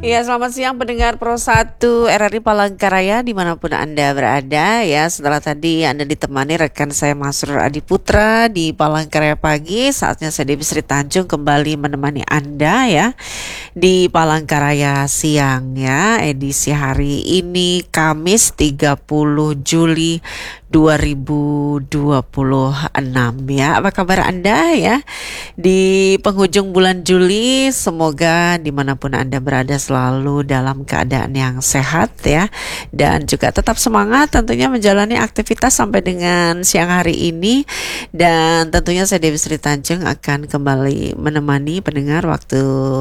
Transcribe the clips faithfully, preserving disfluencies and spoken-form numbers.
Ya, selamat siang pendengar Pro satu R R I Palangkaraya dimanapun Anda berada ya. Setelah tadi Anda ditemani rekan saya Masrur Adi Putra di Palangkaraya Pagi, saatnya saya Dewi Sri Tanjung kembali menemani Anda ya di Palangkaraya Siang ya. Edisi hari ini Kamis tiga puluh Juli dua ribu dua puluh enam ya. Apa kabar Anda ya di penghujung bulan Juli? Semoga dimanapun Anda berada selalu dalam keadaan yang sehat ya, dan juga tetap semangat tentunya menjalani aktivitas sampai dengan siang hari ini. Dan tentunya saya Dewi Sri Tanjung akan kembali menemani pendengar waktu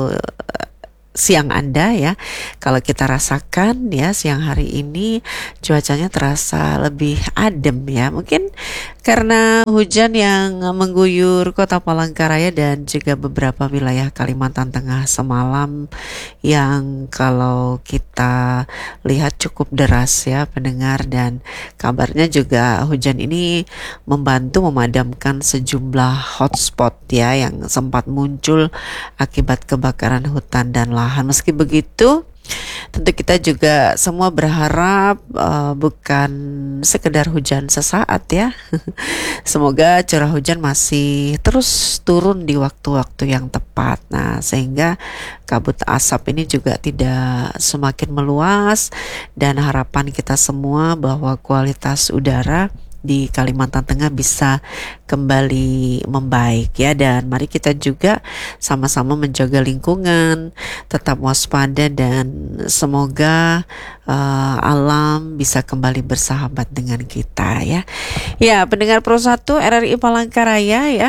siang Anda ya. Kalau kita rasakan ya siang hari ini cuacanya terasa lebih adem ya. Mungkin karena hujan yang mengguyur kota Palangkaraya dan juga beberapa wilayah Kalimantan Tengah semalam, yang kalau kita lihat cukup deras ya pendengar, dan kabarnya juga hujan ini membantu memadamkan sejumlah hotspot ya yang sempat muncul akibat kebakaran hutan dan lahan. Meski begitu, tentu kita juga semua berharap uh, bukan sekedar hujan sesaat ya. Semoga curah hujan masih terus turun di waktu-waktu yang tepat. Nah, sehingga kabut asap ini juga tidak semakin meluas, dan harapan kita semua bahwa kualitas udara di Kalimantan Tengah bisa kembali membaik ya. Dan mari kita juga sama-sama menjaga lingkungan, tetap waspada, dan semoga uh, alam bisa kembali bersahabat dengan kita ya. Ya, pendengar Pro satu R R I Palangkaraya ya,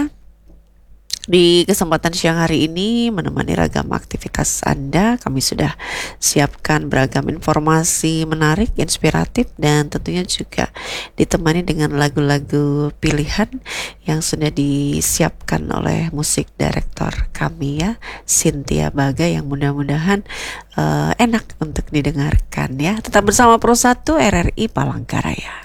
di kesempatan siang hari ini menemani ragam aktivitas Anda, kami sudah siapkan beragam informasi menarik, inspiratif, dan tentunya juga ditemani dengan lagu-lagu pilihan yang sudah disiapkan oleh musik direktor kami ya, Cynthia Baga, yang mudah-mudahan uh, enak untuk didengarkan ya. Tetap bersama Pro satu R R I Palangkaraya.